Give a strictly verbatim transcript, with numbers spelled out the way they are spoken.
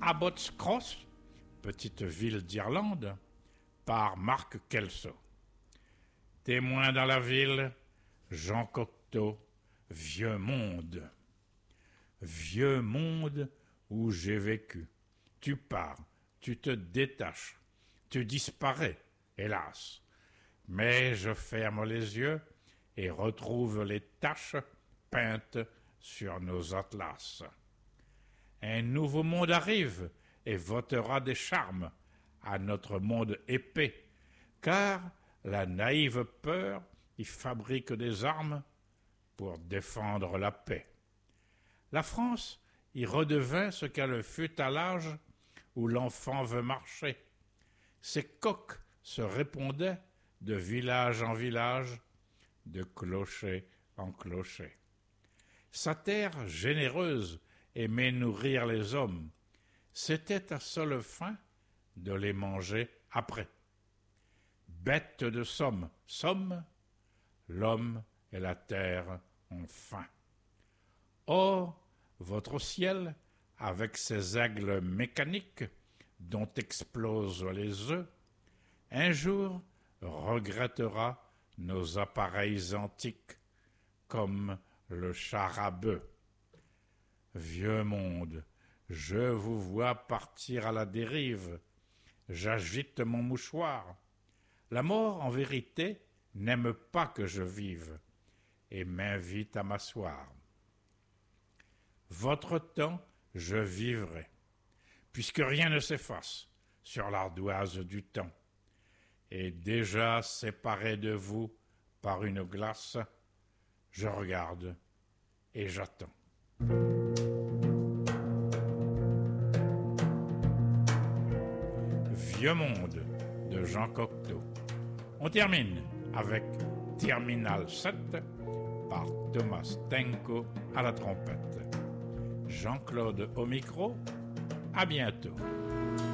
Abbots Cross, petite ville d'Irlande, par Marc Kelso. Témoin dans la ville, Jean Cocteau, vieux monde. Vieux monde où j'ai vécu. Tu pars, tu te détaches, tu disparais, hélas. Mais je ferme les yeux et retrouve les taches peintes sur nos atlas. Un nouveau monde arrive et votera des charmes à notre monde épais, car la naïve peur y fabrique des armes pour défendre la paix. La France y redevint ce qu'elle fut à l'âge où l'enfant veut marcher. Ses coqs se répondaient de village en village, de clocher en clocher. Sa terre généreuse aimait nourrir les hommes. C'était à seule fin de les manger après. Bête de somme, somme, l'homme et la terre ont faim. Or, votre ciel, avec ses aigles mécaniques dont explosent les œufs, un jour regrettera nos appareils antiques, comme le char à bœuf. Vieux monde, je vous vois partir à la dérive, j'agite mon mouchoir. La mort, en vérité, n'aime pas que je vive et m'invite à m'asseoir. Votre temps, je vivrai, puisque rien ne s'efface sur l'ardoise du temps. Et déjà séparé de vous par une glace, je regarde et j'attends. Vieux monde de Jean Cocteau. On termine avec Terminal sept par Thomas Tenko à la trompette. Jean-Claude au micro, à bientôt.